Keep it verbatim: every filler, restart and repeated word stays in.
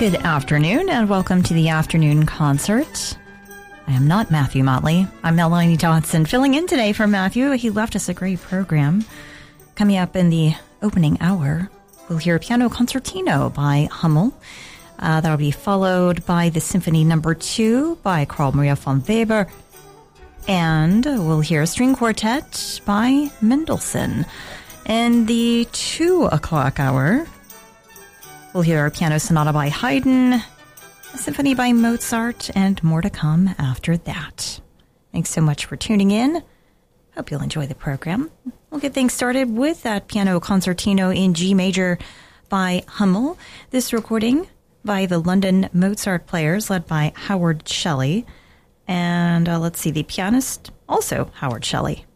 Good afternoon and welcome to the afternoon concert. I am not Matthew Motley. I'm Melanie Dodson, filling in today for Matthew. He left us a great program. Coming up in the opening hour, we'll hear a piano concertino by Hummel. Uh, that'll be followed by the Symphony Number Two by Carl Maria von Weber. And we'll hear a string quartet by Mendelssohn. In the two o'clock hour, we'll hear a piano sonata by Haydn, a symphony by Mozart, and more to come after that. Thanks so much for tuning in. Hope you'll enjoy the program. We'll get things started with that piano concertino in G major by Hummel. This recording by the London Mozart Players, led by Howard Shelley. And uh, let's see, the pianist, also Howard Shelley.